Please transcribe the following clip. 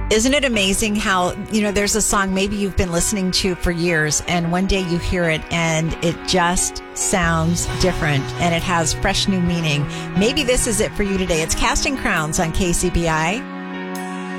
Isn't it amazing how, there's a song maybe you've been listening to for years, and one day you hear it and it just sounds different and it has fresh new meaning. Maybe this is it for you today. It's Casting Crowns on KCBI.